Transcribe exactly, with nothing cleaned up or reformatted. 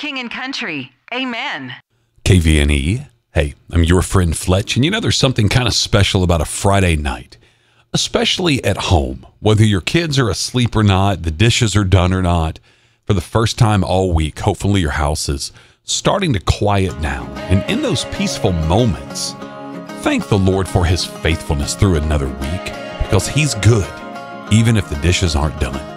King and Country. Amen. K V N E. Hey, I'm your friend Fletch, and you know there's something kind of special about a Friday night, especially at home. Whether your kids are asleep or not, the dishes are done or not, for the first time all week, hopefully your house is starting to quiet down. And in those peaceful moments, thank the Lord for his faithfulness through another week, because he's good, even if the dishes aren't done.